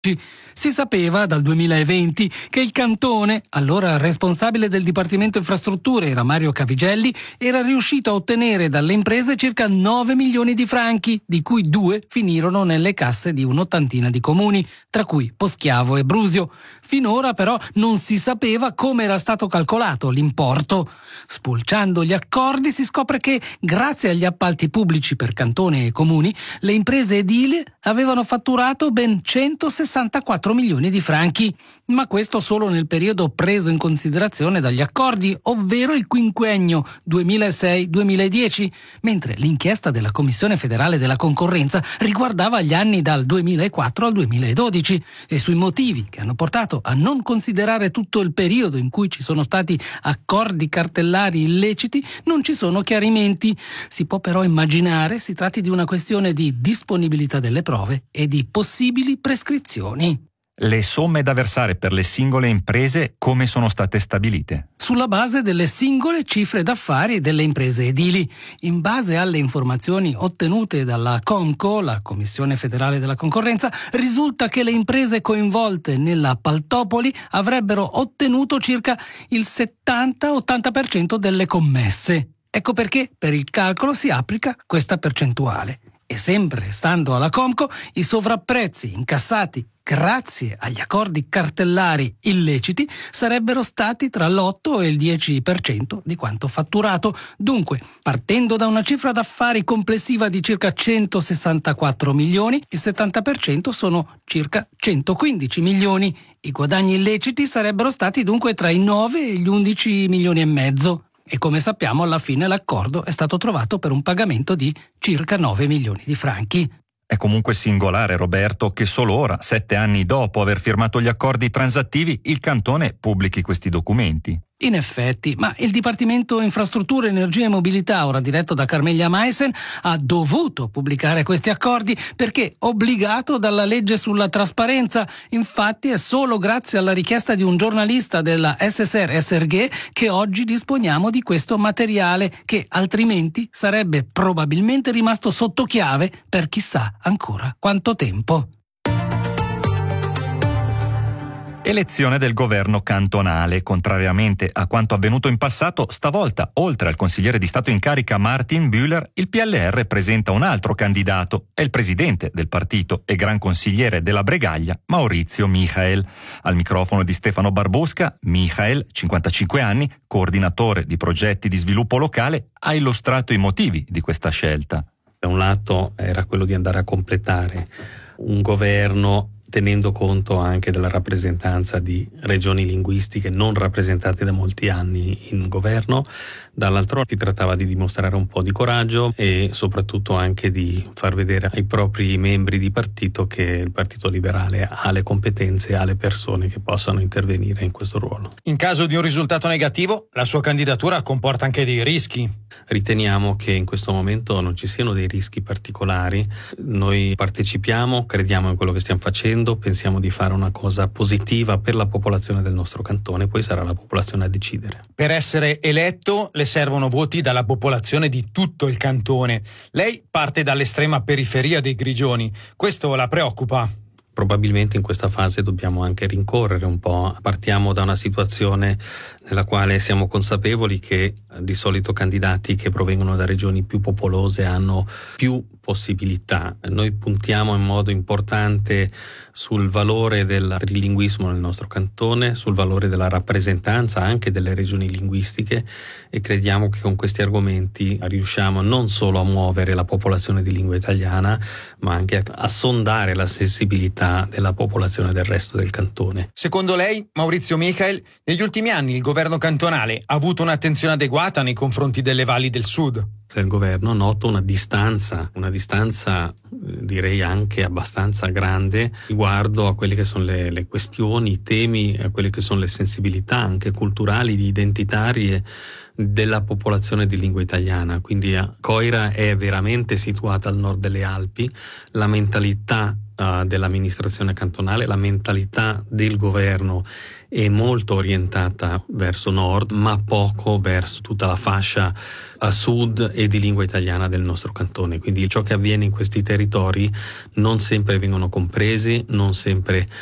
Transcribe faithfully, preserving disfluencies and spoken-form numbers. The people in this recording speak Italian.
Si sapeva dal duemilaventi che il cantone, allora responsabile del Dipartimento Infrastrutture era Mario Cavigelli, era riuscito a ottenere dalle imprese circa nove milioni di franchi, di cui due finirono nelle casse di un'ottantina di comuni, tra cui Poschiavo e Brusio. Finora però non si sapeva come era stato calcolato l'importo. Spulciando gli accordi si scopre che, grazie agli appalti pubblici per cantone e comuni, le imprese edili avevano fatturato ben centosessantaquattro milioni di franchi, ma questo solo nel periodo preso in considerazione dagli accordi, ovvero il quinquennio duemilasei duemiladieci, mentre l'inchiesta della Commissione federale della concorrenza riguardava gli anni dal duemilaquattro al duemiladodici e sui motivi che hanno portato a non considerare tutto il periodo in cui ci sono stati accordi cartellari illeciti non ci sono chiarimenti. Si può però immaginare si tratti di una questione di disponibilità delle prove e di possibili prescrizioni. Le somme da versare per le singole imprese come sono state stabilite? Sulla base delle singole cifre d'affari delle imprese edili. In base alle informazioni ottenute dalla Comco, la Commissione federale della concorrenza, risulta che le imprese coinvolte nella Paltopoli avrebbero ottenuto circa il settanta ottanta per cento delle commesse. Ecco perché per il calcolo si applica questa percentuale. E sempre stando alla Comco, i sovrapprezzi incassati grazie agli accordi cartellari illeciti sarebbero stati tra l'otto e il dieci per cento di quanto fatturato. Dunque, partendo da una cifra d'affari complessiva di circa centosessantaquattro milioni, il settanta per cento sono circa centoquindici milioni. I guadagni illeciti sarebbero stati dunque tra i nove e gli undici milioni e mezzo. E come sappiamo, alla fine l'accordo è stato trovato per un pagamento di circa nove milioni di franchi. È comunque singolare, Roberto, che solo ora, sette anni dopo aver firmato gli accordi transattivi, il cantone pubblichi questi documenti. In effetti, ma il Dipartimento Infrastrutture, Energia e Mobilità, ora diretto da Carmeglia Meissen, ha dovuto pubblicare questi accordi perché obbligato dalla legge sulla trasparenza. Infatti è solo grazie alla richiesta di un giornalista della S S R S R G che oggi disponiamo di questo materiale che altrimenti sarebbe probabilmente rimasto sotto chiave per chissà ancora quanto tempo. Elezione del governo cantonale. Contrariamente a quanto avvenuto in passato, stavolta, oltre al consigliere di Stato in carica Martin Bühler, il P L R presenta un altro candidato. È il presidente del partito e gran consigliere della Bregaglia, Maurizio Michael. Al microfono di Stefano Barbusca, Michael, cinquantacinque anni, coordinatore di progetti di sviluppo locale, ha illustrato i motivi di questa scelta. Da un lato era quello di andare a completare un governo tenendo conto anche della rappresentanza di regioni linguistiche non rappresentate da molti anni in governo. Dall'altro si trattava di dimostrare un po' di coraggio e soprattutto anche di far vedere ai propri membri di partito che il Partito Liberale ha le competenze e ha le persone che possano intervenire in questo ruolo. In caso di un risultato negativo, la sua candidatura comporta anche dei rischi. Riteniamo che in questo momento non ci siano dei rischi particolari. Noi partecipiamo, crediamo in quello che stiamo facendo, pensiamo di fare una cosa positiva per la popolazione del nostro cantone, poi sarà la popolazione a decidere. Per essere eletto le servono voti dalla popolazione di tutto il cantone. Lei parte dall'estrema periferia dei Grigioni. Questo la preoccupa? Probabilmente in questa fase dobbiamo anche rincorrere un po'. Partiamo da una situazione nella quale siamo consapevoli che di solito candidati che provengono da regioni più popolose hanno più possibilità. Noi puntiamo in modo importante sul valore del trilinguismo nel nostro cantone, sul valore della rappresentanza anche delle regioni linguistiche e crediamo che con questi argomenti riusciamo non solo a muovere la popolazione di lingua italiana, ma anche a, a sondare la sensibilità della popolazione del resto del cantone. Secondo lei, Maurizio Michael, negli ultimi anni il governo cantonale ha avuto un'attenzione adeguata nei confronti delle valli del sud? Del governo noto una distanza, una distanza direi anche abbastanza grande riguardo a quelle che sono le, le questioni, i temi, a quelle che sono le sensibilità anche culturali, identitarie della popolazione di lingua italiana. Quindi Coira è veramente situata al nord delle Alpi, la mentalità uh, dell'amministrazione cantonale, la mentalità del governo è molto orientata verso nord, ma poco verso tutta la fascia a sud e di lingua italiana del nostro cantone. Quindi ciò che avviene in questi territori non sempre vengono compresi, non sempre